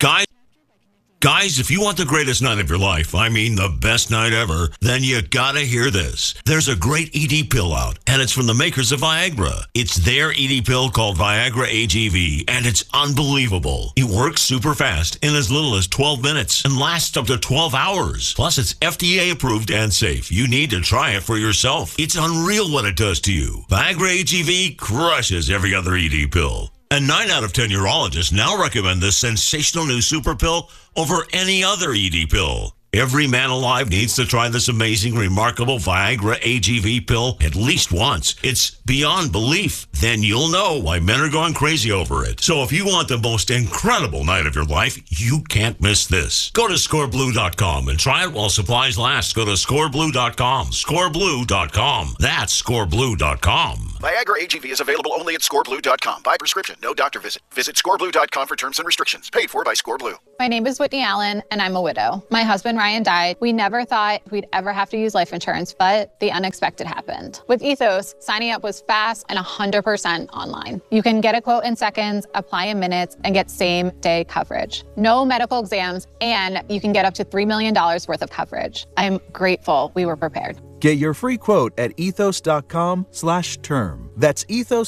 Guys, if you want the greatest night of your life, I mean the best night ever, then you gotta hear this. There's a great ED pill out, and it's from the makers of Viagra. It's their ED pill called Viagra AGV, and it's unbelievable. It works super fast in as little as 12 minutes and lasts up to 12 hours. Plus, it's FDA approved and safe. You need to try it for yourself. It's unreal what it does to you. Viagra AGV crushes every other ED pill. And 9 out of 10 urologists now recommend this sensational new super pill over any other ED pill. Every man alive needs to try this amazing, remarkable Viagra AGV pill at least once. It's beyond belief. Then you'll know why men are going crazy over it. So if you want the most incredible night of your life, you can't miss this. Go to scoreblue.com and try it while supplies last. Go to scoreblue.com. Scoreblue.com. That's scoreblue.com. Viagra AGV is available only at scoreblue.com. By prescription, no doctor visit. Visit scoreblue.com for terms and restrictions. Paid for by ScoreBlue. My name is Whitney Allen, and I'm a widow. My husband, Ryan, died. We never thought we'd ever have to use life insurance, but the unexpected happened. With Ethos, signing up was fast and 100% online. You can get a quote in seconds, apply in minutes, and get same-day coverage. No medical exams, and you can get up to $3 million worth of coverage. I'm grateful we were prepared. Get your free quote at ethos.com/term. That's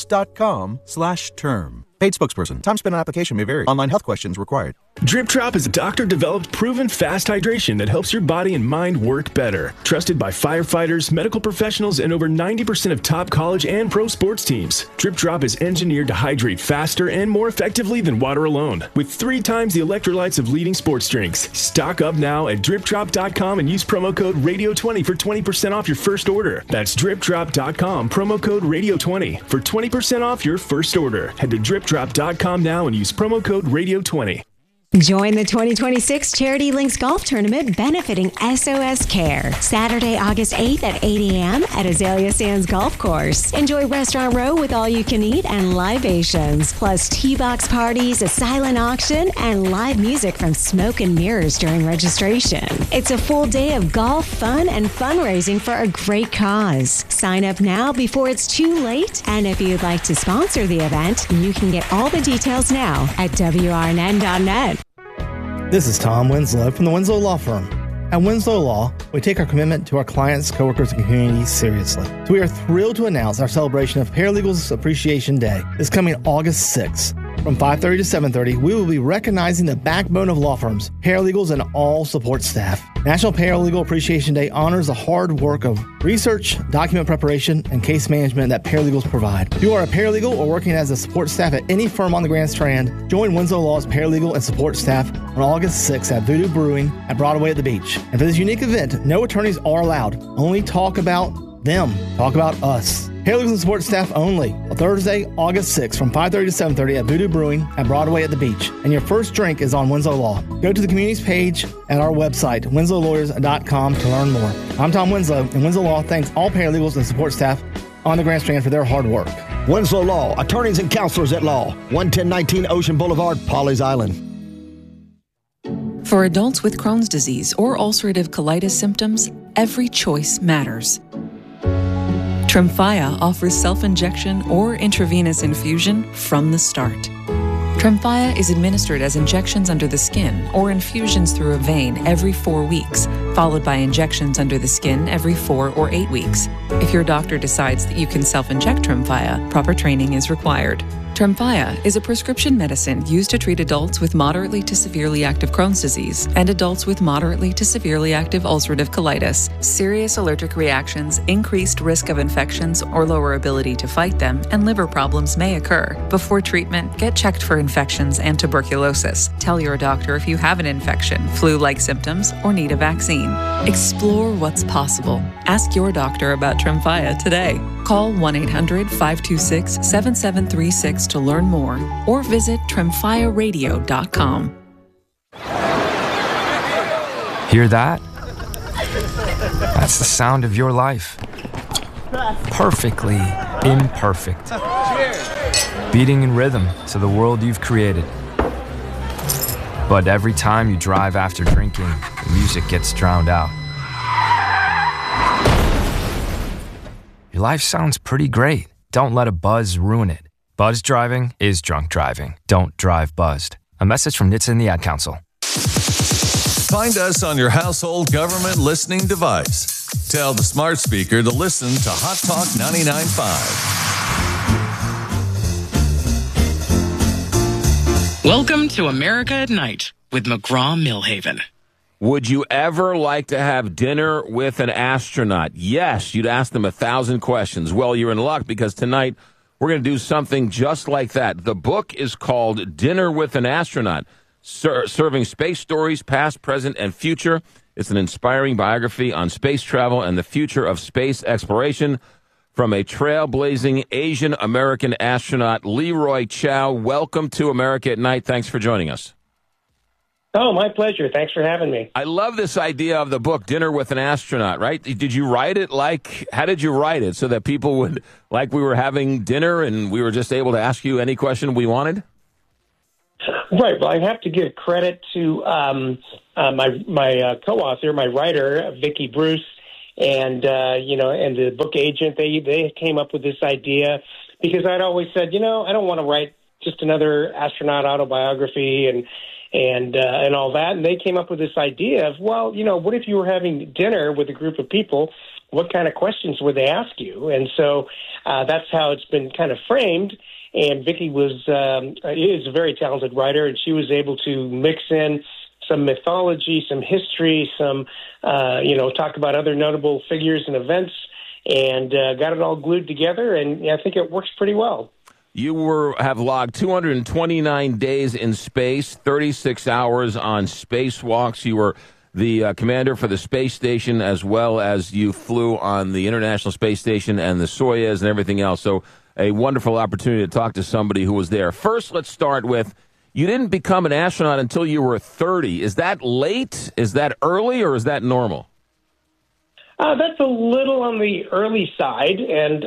ethos.com/term. Paid spokesperson. Time spent on application may vary. Online health questions required. Drip Drop is a doctor-developed, proven fast hydration that helps your body and mind work better. Trusted by firefighters, medical professionals, and over 90% of top college and pro sports teams. Drip Drop is engineered to hydrate faster and more effectively than water alone, with 3 times the electrolytes of leading sports drinks. Stock up now at dripdrop.com and use promo code RADIO20 for 20% off your first order. That's dripdrop.com, promo code RADIO20 for 20% off your first order. Head to dripdrop.com now and use promo code RADIO20. Join the 2026 Charity Links Golf Tournament benefiting SOS Care. Saturday, August 8th at 8 a.m. at Azalea Sands Golf Course. Enjoy Restaurant Row with all you can eat and libations, plus T-box parties, a silent auction, and live music from Smoke and Mirrors during registration. It's a full day of golf, fun, and fundraising for a great cause. Sign up now before it's too late. And if you'd like to sponsor the event, you can get all the details now at WRNN.net. This is Tom Winslow from the Winslow Law Firm. At Winslow Law, we take our commitment to our clients, coworkers, and community seriously. So we are thrilled to announce our celebration of Paralegals Appreciation Day is coming August 6th. From 5:30 to 7:30, we will be recognizing the backbone of law firms, paralegals, and all support staff. National Paralegal Appreciation Day honors the hard work of research, document preparation, and case management that paralegals provide. If you are a paralegal or working as a support staff at any firm on the Grand Strand, join Winslow Law's paralegal and support staff on August 6th at Voodoo Brewing at Broadway at the Beach. And for this unique event, no attorneys are allowed. Only talk about them. Talk about us. Paralegals and support staff only. On Thursday, August 6th from 5:30 to 7:30 at Voodoo Brewing at Broadway at the Beach. And your first drink is on Winslow Law. Go to the communities page at our website, winslowlawyers.com, to learn more. I'm Tom Winslow, and Winslow Law thanks all paralegals and support staff on the Grand Strand for their hard work. Winslow Law, attorneys and counselors at law. 11019 Ocean Boulevard, Pawleys Island. For adults with Crohn's disease or ulcerative colitis symptoms, every choice matters. Tremfya offers self-injection or intravenous infusion from the start. Tremfya is administered as injections under the skin or infusions through a vein every 4 weeks, followed by injections under the skin every 4 or 8 weeks. If your doctor decides that you can self-inject Tremfya, proper training is required. Tremfya is a prescription medicine used to treat adults with moderately to severely active Crohn's disease and adults with moderately to severely active ulcerative colitis. Serious allergic reactions, increased risk of infections or lower ability to fight them, and liver problems may occur. Before treatment, get checked for infections and tuberculosis. Tell your doctor if you have an infection, flu-like symptoms, or need a vaccine. Explore what's possible. Ask your doctor about Tremfya today. Call 1-800-526-7736 to learn more, or visit tremfyaradio.com. Hear that? That's the sound of your life. Perfectly imperfect. Beating in rhythm to the world you've created. But every time you drive after drinking, the music gets drowned out. Your life sounds pretty great. Don't let a buzz ruin it. Buzz driving is drunk driving. Don't drive buzzed. A message from NHTSA and the Ad Council. Find us on your household government listening device. Tell the smart speaker to listen to Hot Talk 99.5. Welcome to America at Night with McGraw-Millhaven. Would you ever like to have dinner with an astronaut? Yes, you'd ask them 1,000 questions. Well, you're in luck because tonight we're going to do something just like that. The book is called Dinner with an Astronaut, Serving Space Stories, Past, Present, and Future. It's an inspiring biography on space travel and the future of space exploration from a trailblazing Asian-American astronaut, Leroy Chiao. Welcome to America at Night. Thanks for joining us. Oh, my pleasure. Thanks for having me. I love this idea of the book, Dinner with an Astronaut, right? Did you write it how did you write it? So that people would, like we were having dinner and we were just able to ask you any question we wanted? Right. Well, I have to give credit to my co-author, my writer, Vicki Bruce, and, and the book agent. They came up with this idea because I'd always said, I don't want to write just another astronaut autobiography and all that. And they came up with this idea of, well, what if you were having dinner with a group of people? What kind of questions would they ask you? And so that's how it's been kind of framed. And Vicki is a very talented writer, and she was able to mix in some mythology, some history, some, talk about other notable figures and events, and got it all glued together. And I think it works pretty well. You have logged 229 days in space, 36 hours on spacewalks. You were the commander for the space station, as well as you flew on the International Space Station and the Soyuz and everything else. So a wonderful opportunity to talk to somebody who was there. First, let's start with, you didn't become an astronaut until you were 30. Is that late? Is that early? Or is that normal? That's a little on the early side. And,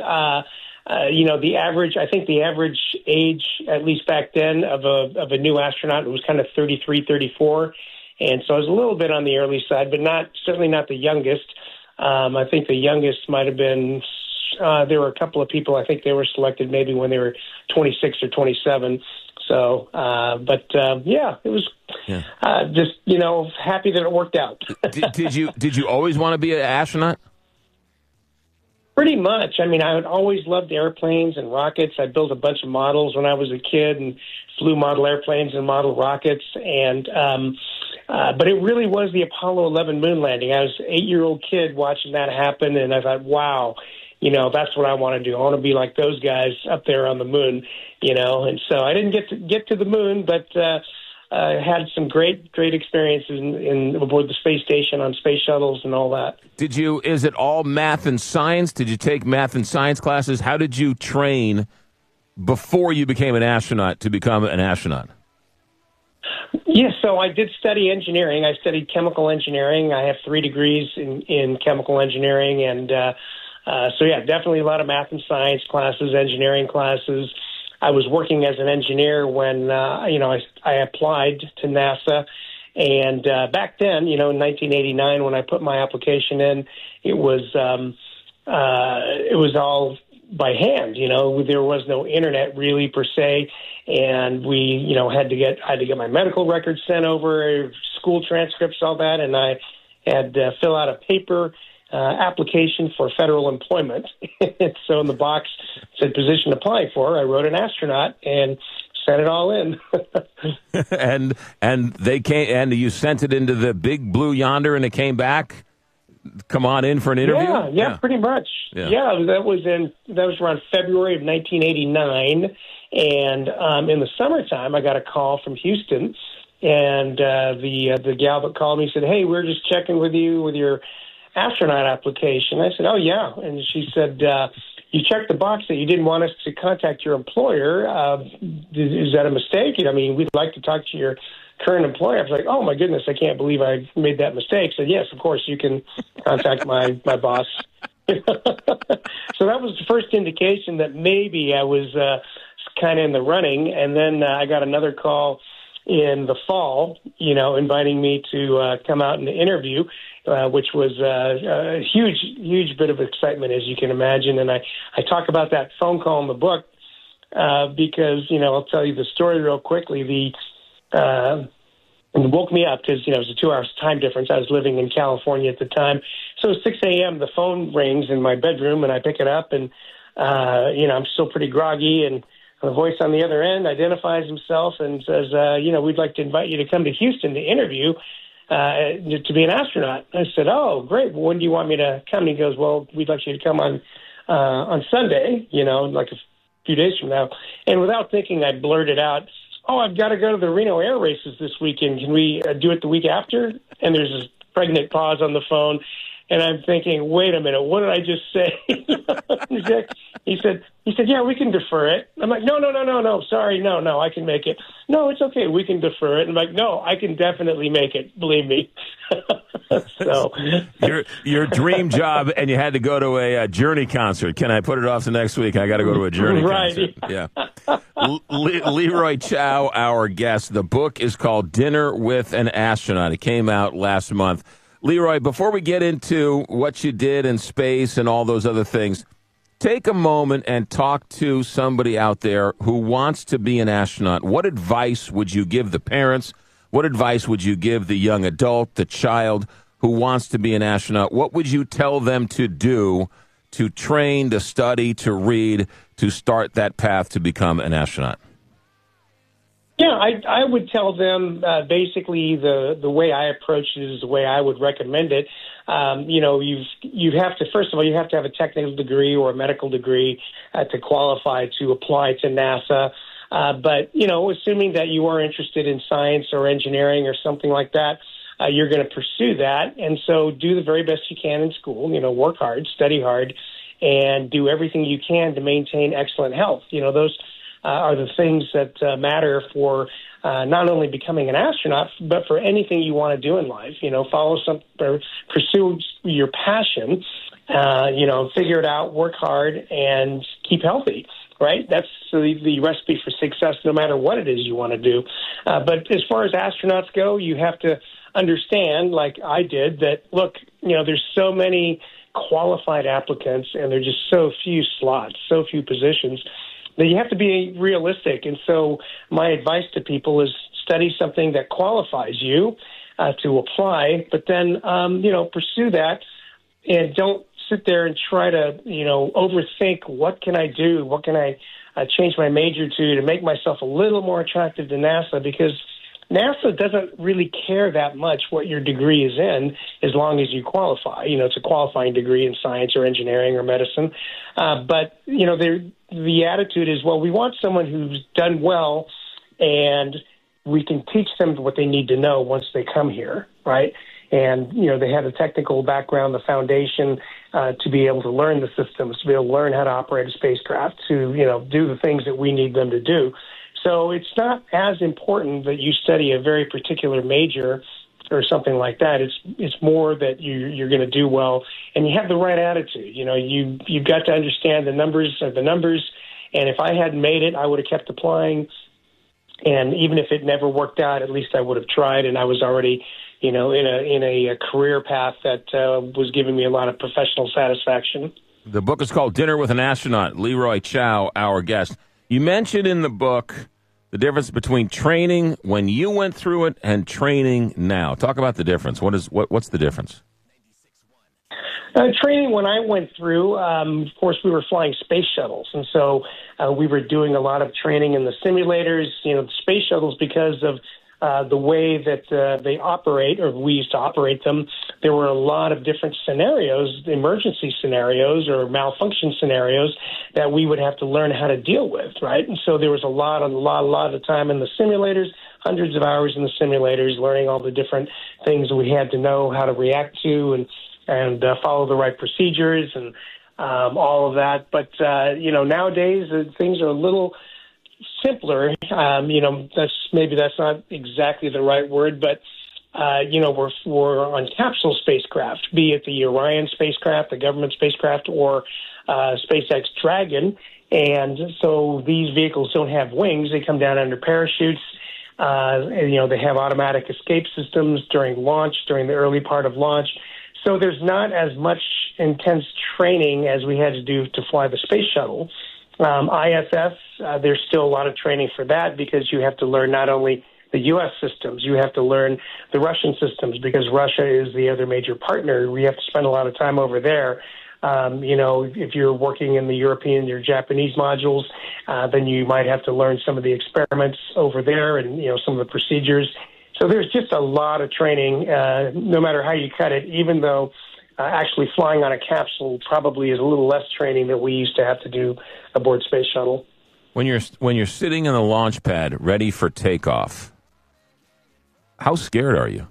the average age, at least back then, of a new astronaut was kind of 33, 34. And so it was a little bit on the early side, but certainly not the youngest. I think the youngest might have been, there were a couple of people, I think they were selected maybe when they were 26 or 27. So, it was just, happy that it worked out. Did you always want to be an astronaut? Pretty much. I mean, I had always loved airplanes and rockets. I built a bunch of models when I was a kid and flew model airplanes and model rockets. And but it really was the Apollo 11 moon landing. I was an 8-year-old kid watching that happen, and I thought, wow, that's what I want to do. I want to be like those guys up there on the moon, And so I didn't get to the moon, but I had some great experiences aboard the space station on space shuttles and all that. Is it all math and science? Did you take math and science classes? How did you train before you became an astronaut to become an astronaut? Yes, so I did study engineering. I studied chemical engineering. I have 3 degrees in chemical engineering. And definitely a lot of math and science classes, engineering classes. I was working as an engineer when, I applied to NASA. And back then, in 1989, when I put my application in, it was all by hand. There was no internet really per se, and we, I had to get my medical records sent over, school transcripts, all that, and I had to fill out a paper application for federal employment. So in the box said position applying for, I wrote an astronaut and sent it all in. and they came, and you sent it into the big blue yonder, and it came back. Come on in for an interview. Yeah, pretty much. Yeah, that was around February of 1989, and in the summertime, I got a call from Houston, and the gal that called me said, "Hey, we're just checking with you with your astronaut application." I said, "Oh yeah," and she said, "You checked the box that you didn't want us to contact your employer. Is that a mistake? I mean, we'd like to talk to your current employer." I was like, "Oh my goodness, I can't believe I made that mistake." So yes, of course, you can contact my boss. So that was the first indication that maybe I was kind of in the running. And then I got another call in the fall, inviting me to come out and interview, which was a huge bit of excitement, as you can imagine. And I talk about that phone call in the book because, I'll tell you the story real quickly. and woke me up because, it was a 2-hour time difference. I was living in California at the time. So 6 a.m., the phone rings in my bedroom, and I pick it up, and, I'm still pretty groggy, and the voice on the other end identifies himself and says, we'd like to invite you to come to Houston to interview to be an astronaut. I said, oh, great. Well, when do you want me to come? And he goes, well, we'd like you to come on Sunday, like a few days from now. And without thinking, I blurted out, oh, I've got to go to the Reno Air Races this weekend. Can we do it the week after? And there's this pregnant pause on the phone. And I'm thinking, wait a minute, what did I just say? He said, yeah, we can defer it. I'm like, no, sorry, no, I can make it. No, it's okay, we can defer it. I'm like, no, I can definitely make it, believe me. So your dream job, and you had to go to a Journey concert. Can I put it off to next week? I got to go to a Journey concert. Yeah. Leroy Chiao, our guest. The book is called Dinner with an Astronaut. It came out last month. Leroy, before we get into what you did in space and all those other things, take a moment and talk to somebody out there who wants to be an astronaut. What advice would you give the parents? What advice would you give the young adult, the child who wants to be an astronaut? What would you tell them to do to train, to study, to read, to start that path to become an astronaut? Yeah, I would tell them basically the way I approach it is the way I would recommend it. You have to, first of all, you have to have a technical degree or a medical degree to qualify to apply to NASA. But assuming that you are interested in science or engineering or something like that, you're going to pursue that. And so do the very best you can in school, work hard, study hard, and do everything you can to maintain excellent health. Those are the things that matter for not only becoming an astronaut, but for anything you want to do in life. Pursue your passion, figure it out, work hard, and keep healthy, right? That's the recipe for success no matter what it is you want to do. But as far as astronauts go, you have to understand, like I did, that, look, there's so many qualified applicants and there are just so few slots, so few positions, that you have to be realistic. And so my advice to people is study something that qualifies you to apply, but then, pursue that and don't sit there and try to, overthink what can I do? What can I change my major to make myself a little more attractive to NASA? Because NASA doesn't really care that much what your degree is in as long as you qualify. It's a qualifying degree in science or engineering or medicine. But the attitude is, well, we want someone who's done well and we can teach them what they need to know once they come here, right? And, they have the technical background, the foundation to be able to learn the systems, to be able to learn how to operate a spacecraft, to, do the things that we need them to do. So it's not as important that you study a very particular major or something like that. It's more that you're going to do well and you have the right attitude. You've got to understand the numbers are the numbers. And if I hadn't made it, I would have kept applying. And even if it never worked out, at least I would have tried. And I was already, in a career path that was giving me a lot of professional satisfaction. The book is called Dinner with an Astronaut. Leroy Chiao, our guest. You mentioned in the book the difference between training when you went through it and training now. Talk about the difference. What's the difference? Training when I went through, of course, we were flying space shuttles. And so we were doing a lot of training in the simulators, the space shuttles, because of the way that they operate, or we used to operate them. There were a lot of different scenarios, emergency scenarios or malfunction scenarios that we would have to learn how to deal with, right? And so there was a lot of time in the simulators, hundreds of hours in the simulators, learning all the different things we had to know how to react to and follow the right procedures and all of that. But, nowadays things are a little simpler. That's not exactly the right word, but we're on capsule spacecraft, be it the Orion spacecraft, the government spacecraft, or SpaceX Dragon. And so these vehicles don't have wings; they come down under parachutes. They have automatic escape systems during launch, during the early part of launch. So there's not as much intense training as we had to do to fly the space shuttle. ISS, there's still a lot of training for that because you have to learn not only the U.S. systems. You have to learn the Russian systems because Russia is the other major partner. We have to spend a lot of time over there. If you're working in the European or Japanese modules, then you might have to learn some of the experiments over there and, some of the procedures. So there's just a lot of training, no matter how you cut it, even though actually flying on a capsule probably is a little less training than we used to have to do aboard Space Shuttle. When you're sitting in the launch pad ready for takeoff, how scared are you?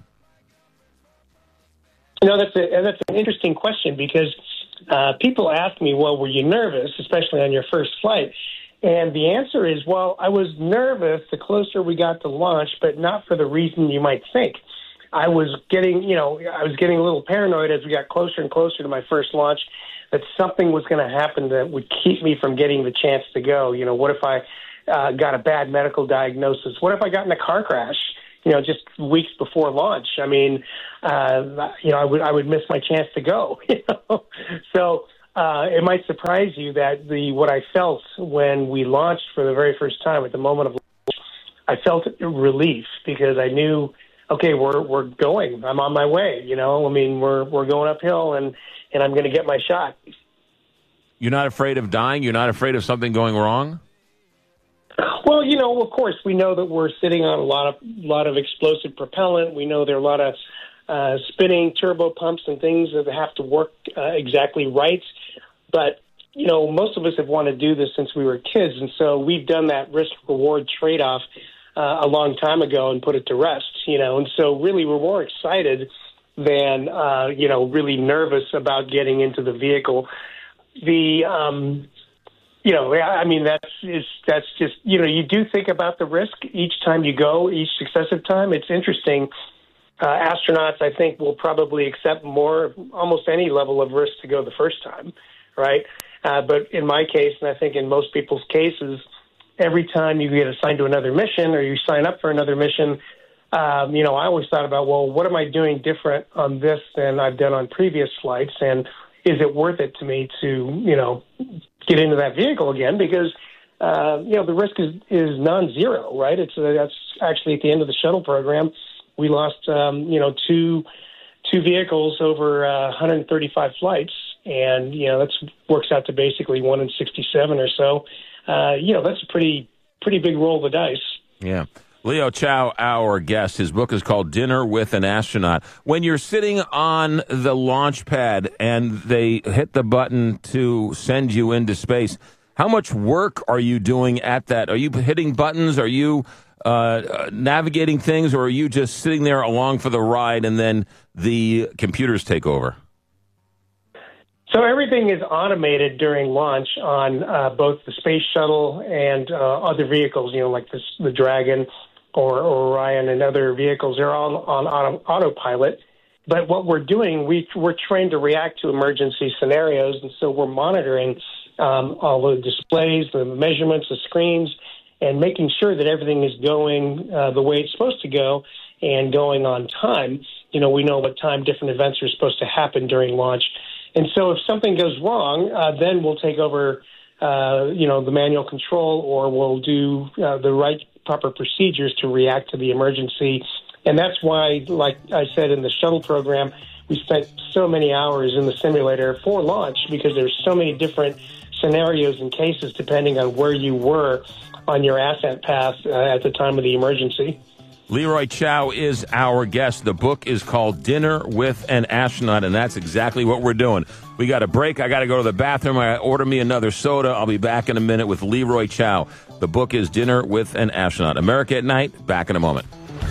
That's an interesting question because people ask me, well, were you nervous, especially on your first flight? And the answer is, well, I was nervous the closer we got to launch, but not for the reason you might think. I was getting a little paranoid as we got closer and closer to my first launch that something was going to happen that would keep me from getting the chance to go. What if I got a bad medical diagnosis? What if I got in a car crash, just weeks before launch? I mean, I would miss my chance to go, So it might surprise you that what I felt when we launched for the very first time at the moment of launch, I felt relief because I knew, okay, we're going. I'm on my way. We're going uphill, and I'm going to get my shot. You're not afraid of dying? You're not afraid of something going wrong? Well, of course, we know that we're sitting on a lot of explosive propellant. We know there are a lot of spinning turbo pumps and things that have to work exactly right. But, most of us have wanted to do this since we were kids, and so we've done that risk-reward trade-off a long time ago and put it to rest, And so really we're more excited than, really nervous about getting into the vehicle. That's just, you do think about the risk each time you go, each successive time. It's interesting. Astronauts, I think, will probably accept almost any level of risk to go the first time, right? But in my case, and I think in most people's cases, every time you get assigned to another mission or you sign up for another mission, I always thought about, well, what am I doing different on this than I've done on previous flights? And is it worth it to me to, get into that vehicle again? Because, the risk is non-zero, right? That's actually at the end of the shuttle program. We lost, two vehicles over 135 flights. And, that works out to basically 1 in 67 or so. That's a pretty big roll of the dice. Yeah. Leo Chow, our guest, his book is called Dinner with an Astronaut. When you're sitting on the launch pad and they hit the button to send you into space, how much work are you doing at that? Are you hitting buttons? Are you navigating things? Or are you just sitting there along for the ride and then the computers take over? So everything is automated during launch on both the Space Shuttle and other vehicles, like the Dragon or Orion and other vehicles. They're all on autopilot. But what we're doing, we're trained to react to emergency scenarios, and so we're monitoring all the displays, the measurements, the screens, and making sure that everything is going the way it's supposed to go and going on time. We know what time different events are supposed to happen during launch. And so if something goes wrong, then we'll take over, the manual control, or we'll do the right proper procedures to react to the emergency. And that's why, like I said in the shuttle program, we spent so many hours in the simulator for launch because there's so many different scenarios and cases depending on where you were on your ascent path at the time of the emergency. Leroy Chow is our guest. The book is called Dinner with an Astronaut, and that's exactly what we're doing. We got a break. I got to go to the bathroom. I order me another soda. I'll be back in a minute with Leroy Chow. The book is Dinner with an Astronaut. America at Night. Back in a moment.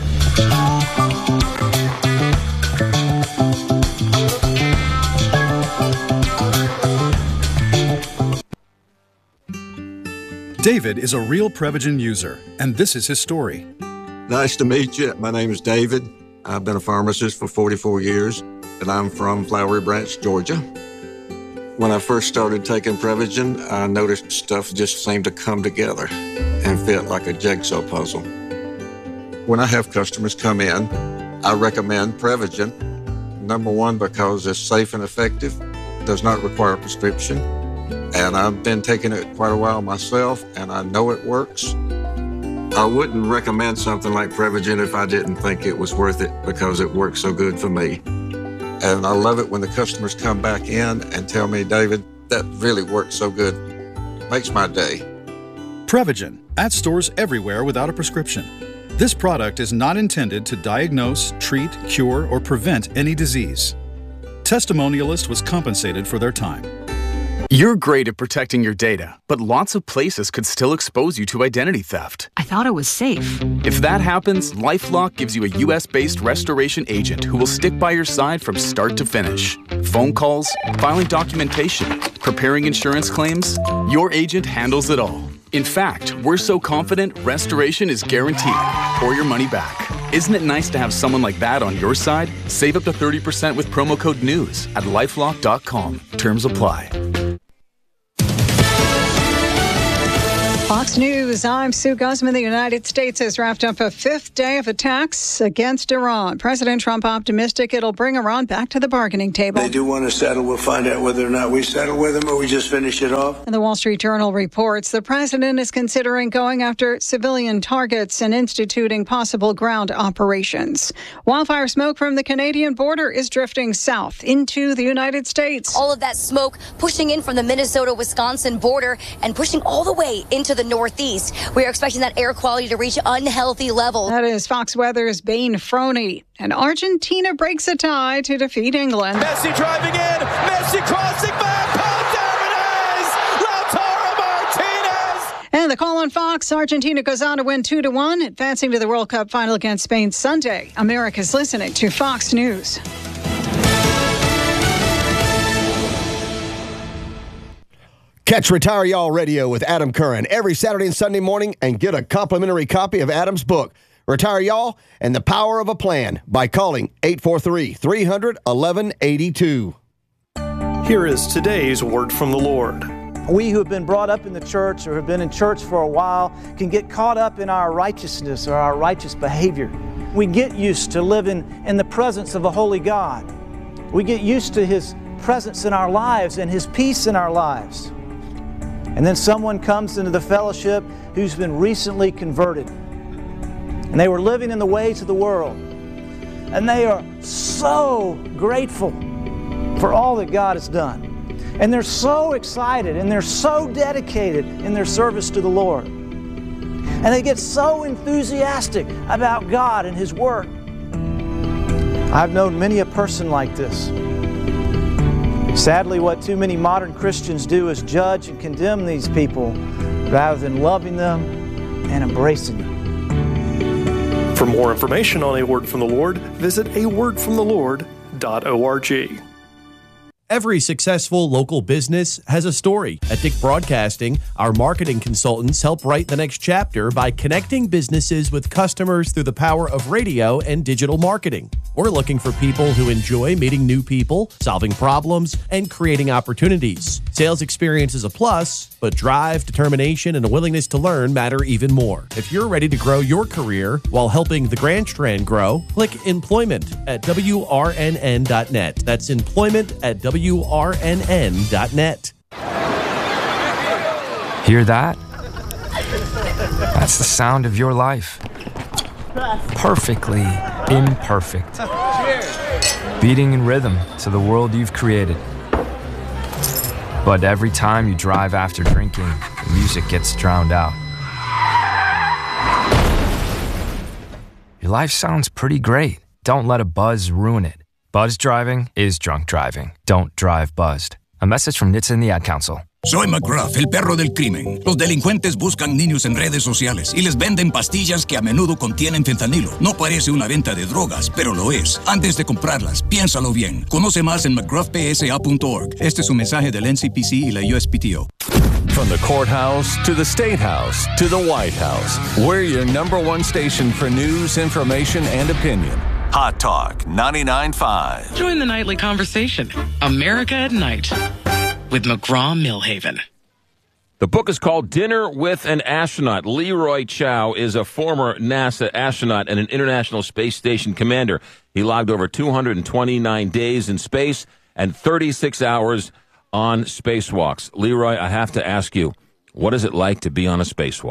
David is a real Prevagen user, and this is his story. Nice to meet you. My name is David. I've been a pharmacist for 44 years, and I'm from Flowery Branch, Georgia. When I first started taking Prevagen, I noticed stuff just seemed to come together and fit like a jigsaw puzzle. When I have customers come in, I recommend Prevagen. Number one, because it's safe and effective, does not require a prescription, and I've been taking it quite a while myself, and I know it works. I wouldn't recommend something like Prevagen if I didn't think it was worth it because it works so good for me. And I love it when the customers come back in and tell me, David, that really works so good. Makes my day. Prevagen, at stores everywhere without a prescription. This product is not intended to diagnose, treat, cure, or prevent any disease. Testimonialist was compensated for their time. You're great at protecting your data, but lots of places could still expose you to identity theft. I thought it was safe. If that happens, LifeLock gives you a U.S.-based restoration agent who will stick by your side from start to finish. Phone calls, filing documentation, preparing insurance claims, your agent handles it all. In fact, we're so confident restoration is guaranteed or your money back. Isn't it nice to have someone like that on your side? Save up to 30% with promo code NEWS at LifeLock.com. Terms apply. Fox News, I'm Sue Guzman. The United States has wrapped up a fifth day of attacks against Iran. President Trump optimistic it'll bring Iran back to the bargaining table. They do want to settle. We'll find out whether or not we settle with them or we just finish it off. And the Wall Street Journal reports the president is considering going after civilian targets and instituting possible ground operations. Wildfire smoke from the Canadian border is drifting south into the United States. All of that smoke pushing in from the Minnesota-Wisconsin border and pushing all the way into the Northeast. We are expecting that air quality to reach unhealthy levels. That is Fox Weather's Bain Froney. And Argentina breaks a tie to defeat England. Messi driving in. Messi crossing back. Lautaro Martinez. And the call on Fox, Argentina goes on to win 2-1, advancing to the World Cup final against Spain Sunday. America's listening to Fox News. Catch Retire Y'all Radio with Adam Curran every Saturday and Sunday morning and get a complimentary copy of Adam's book, Retire Y'all and the Power of a Plan, by calling 843-300-1182. Here is today's word from the Lord. We who have been brought up in the church or have been in church for a while can get caught up in our righteousness or our righteous behavior. We get used to living in the presence of a holy God. We get used to His presence in our lives and His peace in our lives. And then someone comes into the fellowship who's been recently converted. And they were living in the ways of the world. And they are so grateful for all that God has done. And they're so excited and they're so dedicated in their service to the Lord. And they get so enthusiastic about God and His work. I've known many a person like this. Sadly, what too many modern Christians do is judge and condemn these people rather than loving them and embracing them. For more information on A Word from the Lord, visit awordfromthelord.org. Every successful local business has a story. At Dick Broadcasting, our marketing consultants help write the next chapter by connecting businesses with customers through the power of radio and digital marketing. We're looking for people who enjoy meeting new people, solving problems, and creating opportunities. Sales experience is a plus, but drive, determination, and a willingness to learn matter even more. If you're ready to grow your career while helping the Grand Strand grow, click employment at WRNN.net. That's employment at WRNN.net. Hear that? That's the sound of your life. Perfectly imperfect. Beating in rhythm to the world you've created. But every time you drive after drinking, the music gets drowned out. Your life sounds pretty great. Don't let a buzz ruin it. Buzz driving is drunk driving. Don't drive buzzed. A message from NHTSA and the Ad Council. Soy McGruff, el perro del crimen. Los delincuentes buscan niños en redes sociales y les venden pastillas que a menudo contienen fentanilo. No parece una venta de drogas, pero lo es. Antes de comprarlas, piénsalo bien. Conoce más en mcgruffpsa.org. Este es un mensaje del NCPC y la USPTO. From the courthouse to the State House to the White House, we're your #1 station for news, information, and opinion. Hot Talk 99.5. Join the nightly conversation. America at Night with McGraw-Milhaven. The book is called Dinner with an Astronaut. Leroy Chiao is a former NASA astronaut and an International Space Station commander. He logged over 229 days in space and 36 hours on spacewalks. Leroy, I have to ask you, what is it like to be on a spacewalk?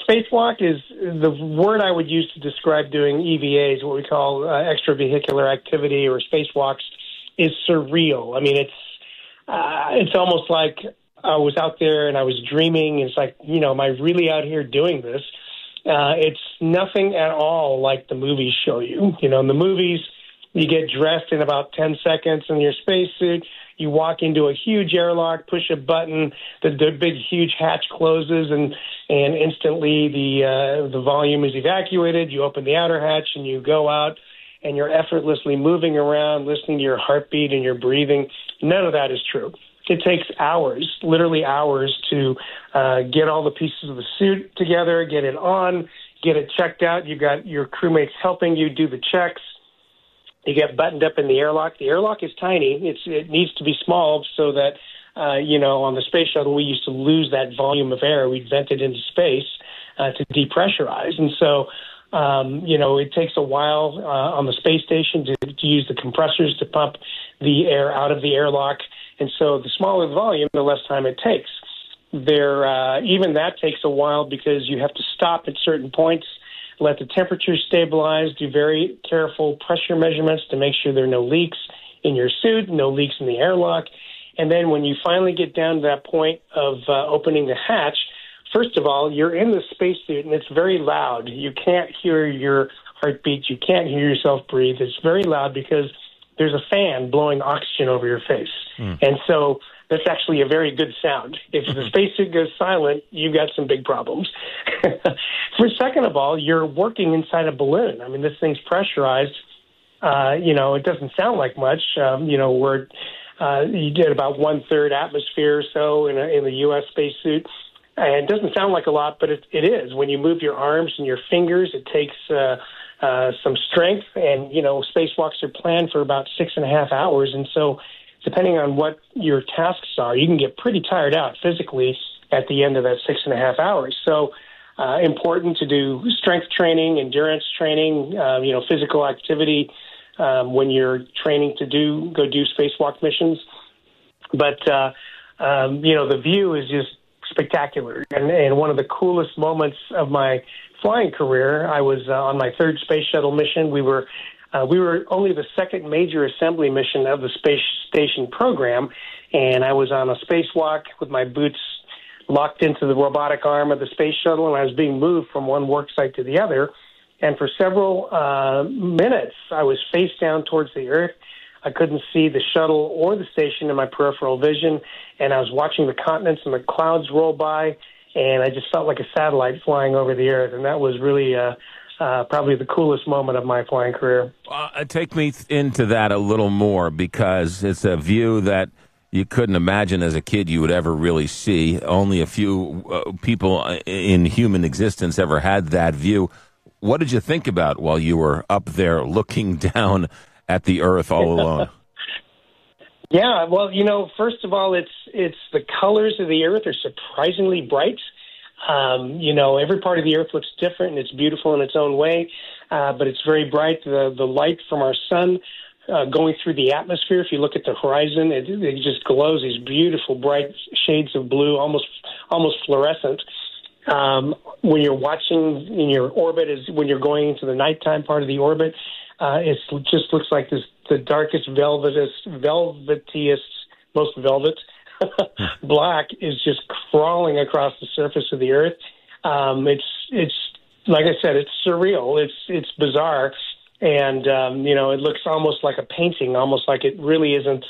spacewalk is the word I would use to describe doing EVAs, what we call extravehicular activity or spacewalks, is surreal. I mean, it's almost like I was out there and I was dreaming. It's like, am I really out here doing this? It's nothing at all like the movies show you. In the movies, you get dressed in about 10 seconds in your spacesuit. You walk into a huge airlock, push a button, the big, huge hatch closes, and instantly the volume is evacuated. You open the outer hatch, and you go out, and you're effortlessly moving around, listening to your heartbeat and your breathing. None of that is true. It takes hours, literally hours, to get all the pieces of the suit together, get it on, get it checked out. You've got your crewmates helping you do the checks. You get buttoned up in the airlock. The airlock is tiny. It needs to be small so that, on the space shuttle, we used to lose that volume of air. We'd vent it into space to depressurize. And so, it takes a while on the space station to use the compressors to pump the air out of the airlock. And so the smaller the volume, the less time it takes. Even that takes a while because you have to stop at certain points, let the temperature stabilize, do very careful pressure measurements to make sure there are no leaks in your suit, no leaks in the airlock. And then when you finally get down to that point of opening the hatch, first of all, you're in the spacesuit and it's very loud. You can't hear your heartbeat. You can't hear yourself breathe. It's very loud because there's a fan blowing oxygen over your face. And so that's actually a very good sound. If the spacesuit goes silent, you've got some big problems. Second of all, you're working inside a balloon. I mean, this thing's pressurized. It doesn't sound like much. You get about 1/3 atmosphere or so in the U.S. spacesuit. And it doesn't sound like a lot, but it is. When you move your arms and your fingers, it takes some strength. And, spacewalks are planned for about 6.5 hours. And so depending on what your tasks are, you can get pretty tired out physically at the end of that 6.5 hours. So important to do strength training, endurance training, physical activity when you're training to go do spacewalk missions. But, the view is just spectacular. And one of the coolest moments of my flying career, I was on my third space shuttle mission. We were only the second major assembly mission of the space station program, and I was on a spacewalk with my boots locked into the robotic arm of the space shuttle, and I was being moved from one work site to the other. And for several minutes, I was face down towards the Earth. I couldn't see the shuttle or the station in my peripheral vision, and I was watching the continents and the clouds roll by, and I just felt like a satellite flying over the Earth, and that was really probably the coolest moment of my flying career. Take me into that a little more, because it's a view that you couldn't imagine as a kid you would ever really see. Only a few people in human existence ever had that view. What did you think about while you were up there looking down at the Earth all alone? Yeah, well, first of all, it's the colors of the Earth are surprisingly bright. Every part of the Earth looks different, and it's beautiful in its own way, but it's very bright. The light from our sun going through the atmosphere, if you look at the horizon, it just glows these beautiful, bright shades of blue, almost fluorescent. When you're watching in your orbit, when you're going into the nighttime part of the orbit, it just looks like the darkest, velvetiest, most velvet black is just crawling across the surface of the Earth. It's like I said, it's surreal. It's bizarre, and it looks almost like a painting, almost like it really isn't.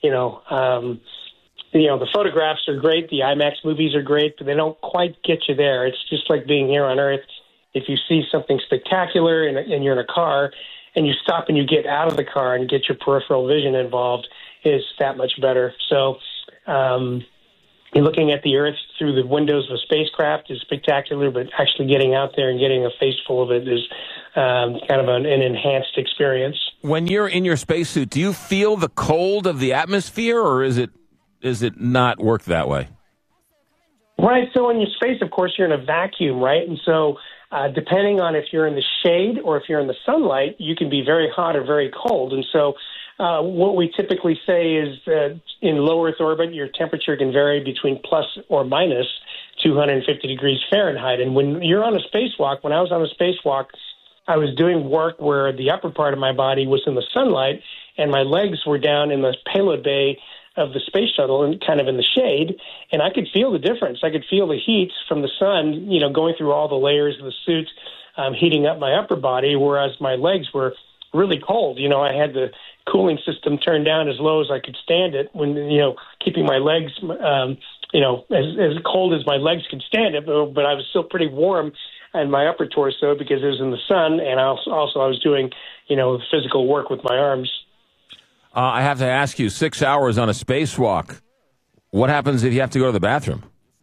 The photographs are great, the IMAX movies are great, but they don't quite get you there. It's just like being here on Earth. If you see something spectacular and you're in a car, and you stop and you get out of the car and get your peripheral vision involved, is that much better. So you're looking at the Earth through the windows of a spacecraft is spectacular, but actually getting out there and getting a face full of it is kind of an enhanced experience. When you're in your spacesuit, do you feel the cold of the atmosphere, or is it not work that way? Right. So in your space, of course, you're in a vacuum, right? And so depending on if you're in the shade or if you're in the sunlight, you can be very hot or very cold. And so what we typically say is that in low Earth orbit, your temperature can vary between plus or minus 250 degrees Fahrenheit. And when you're on a spacewalk, when I was on a spacewalk, I was doing work where the upper part of my body was in the sunlight and my legs were down in the payload bay of the space shuttle and kind of in the shade. And I could feel the difference. I could feel the heat from the sun, going through all the layers of the suit, heating up my upper body, whereas my legs were really cold. I had the cooling system turned down as low as I could stand it when, keeping my legs, as cold as my legs could stand it, but I was still pretty warm in my upper torso because it was in the sun, and I was doing, physical work with my arms. I have to ask you, 6 hours on a spacewalk, what happens if you have to go to the bathroom?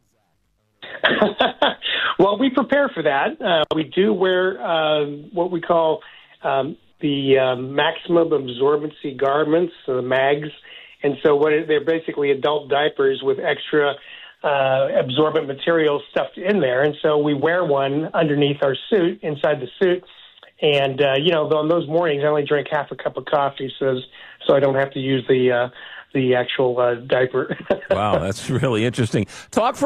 Well, we prepare for that. We do wear what we call the maximum absorbency garments, the MAGs. And so they're basically adult diapers with extra absorbent material stuffed in there. And so we wear one underneath our suit, inside the suit. And, on those mornings, I only drink half a cup of coffee so I don't have to use the actual diaper. Wow, that's really interesting. Talk for